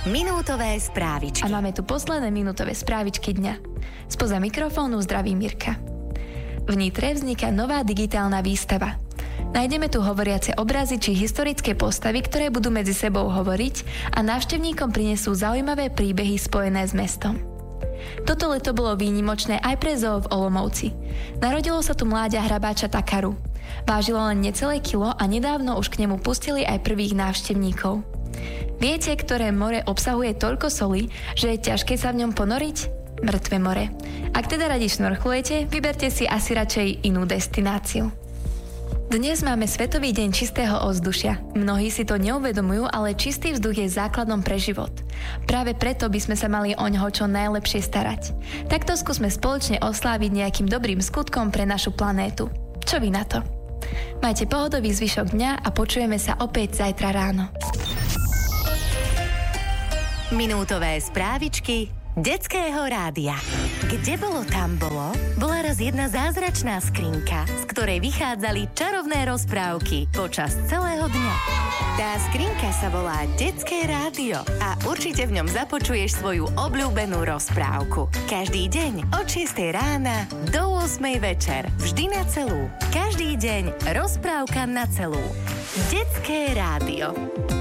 Minútové správičky. A máme tu posledné minútové správičky dňa. Spoza mikrofónu zdraví Mirka. V Nitre vzniká nová digitálna výstava. Nájdeme tu hovoriace obrazy či historické postavy, ktoré budú medzi sebou hovoriť a návštevníkom prinesú zaujímavé príbehy spojené s mestom. Toto leto bolo výnimočné aj pre zoo v Olomouci. Narodilo sa tu mláďa hrabáča Takaru. Vážilo len necelé kilo a nedávno už k nemu pustili aj prvých návštevníkov. Viete, ktoré more obsahuje toľko soli, že je ťažké sa v ňom ponoriť? Mŕtve more. Ak teda radi šnorchlujete, vyberte si asi radšej inú destináciu. Dnes máme Svetový deň čistého ovzdušia. Mnohí si to neuvedomujú, ale čistý vzduch je základom pre život. Práve preto by sme sa mali oňho čo najlepšie starať. Takto skúsme spoločne osláviť nejakým dobrým skutkom pre našu planétu. Čo vy na to? Majte pohodový zvyšok dňa a počujeme sa opäť zajtra ráno. Minútové správičky Detského rádia. Kde bolo, tam bolo? Bola raz jedna zázračná skrinka, z ktorej vychádzali čarovné rozprávky počas celého dňa. Tá skrinka sa volá Detské rádio a určite v ňom započuješ svoju obľúbenú rozprávku. Každý deň od 6 rána do 8 večer. Vždy na celú. Každý deň rozprávka na celú. Detské rádio.